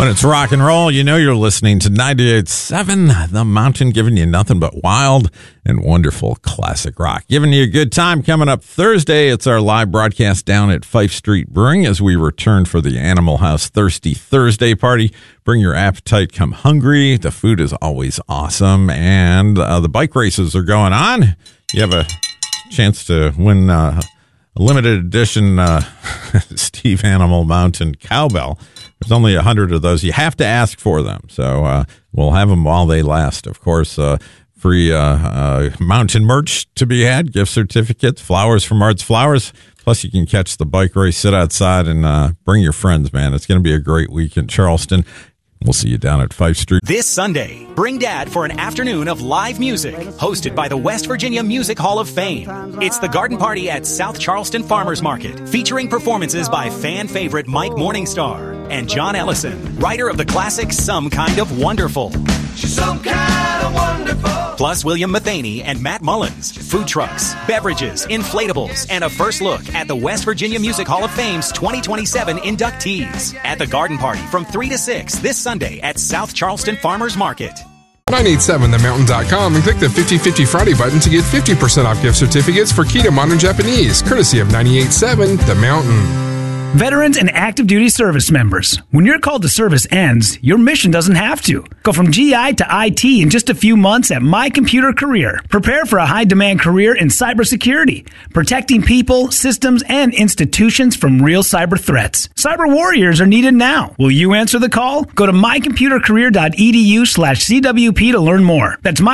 When it's rock and roll, you know you're listening to 98.7 The Mountain, giving you nothing but wild and wonderful classic rock. Giving you a good time. Coming up Thursday, it's our live broadcast down at Fife Street Brewing as we return for the Animal House Thirsty Thursday party. Bring your appetite, come hungry. The food is always awesome. And the bike races are going on. You have a chance to win a limited edition Steve Animal Mountain cowbell. There's only 100 of those. You have to ask for them. So we'll have them while they last. Of course, free mountain merch to be had, gift certificates, flowers from Art's Flowers. Plus, you can catch the bike race, sit outside, and bring your friends, man. It's going to be a great week in Charleston. We'll see you down at Fife Street. This Sunday, bring Dad for an afternoon of live music, hosted by the West Virginia Music Hall of Fame. It's the Garden Party at South Charleston Farmers Market, featuring performances by fan favorite Mike Morningstar and John Ellison, writer of the classic Some Kind of Wonderful. She's some kind of wonderful. Plus William Mathaney and Matt Mullins, food trucks, beverages, inflatables, and a first look at the West Virginia Music Hall of Fame's 2027 inductees at the Garden Party from 3 to 6 this Sunday at South Charleston Farmers Market. 987themountain.com and click the 50/50 Friday button to get 50% off gift certificates for Kita Modern Japanese, courtesy of 98.7 The Mountain. Veterans and active duty service members, when your call to service ends, your mission doesn't have to. Go from GI to IT in just a few months at My Computer Career. Prepare for a high-demand career in cybersecurity, protecting people, systems, and institutions from real cyber threats. Cyber warriors are needed now. Will you answer the call? Go to mycomputercareer.edu/CWP to learn more. That's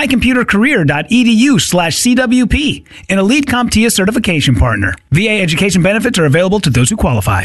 mycomputercareer.edu/CWP, an Elite CompTIA certification partner. VA education benefits are available to those who qualify.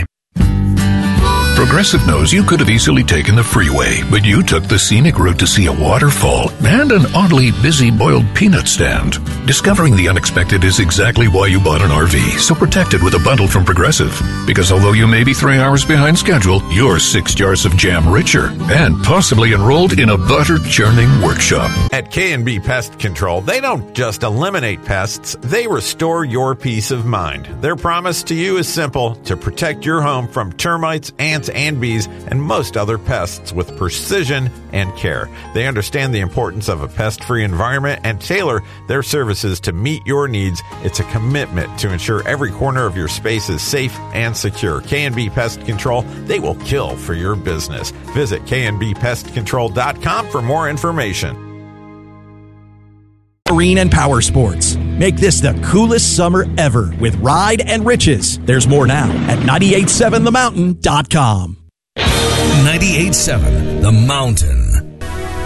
Progressive knows you could have easily taken the freeway, but you took the scenic route to see a waterfall and an oddly busy boiled peanut stand. Discovering the unexpected is exactly why you bought an RV, so protect it with a bundle from Progressive. Because although you may be 3 hours behind schedule, you're 6 jars of jam richer and possibly enrolled in a butter-churning workshop. At K&B Pest Control, they don't just eliminate pests, they restore your peace of mind. Their promise to you is simple: to protect your home from termites, ants, and bees, and most other pests with precision and care. They understand the importance of a pest-free environment and tailor their services to meet your needs. It's a commitment to ensure every corner of your space is safe and secure. K&B Pest Control, they will kill for your business. Visit knbpestcontrol.com for more information. Marine and power sports. Make this the coolest summer ever with Ride and Riches. There's more now at 987themountain.com. 98.7 The Mountain.